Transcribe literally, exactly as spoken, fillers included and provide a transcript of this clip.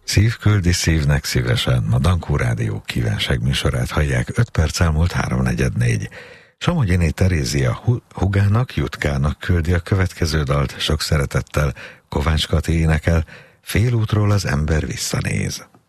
Szív küldi szívnek szívesen. A Dankó Rádió kívánság műsorát hallják, öt perc elmúlt háromnegyed négy. Somogyiné Terézia hugának, Jutkának küldi a következő dalt, sok szeretettel Kovács Kati énekel, Félútról az ember visszanéz.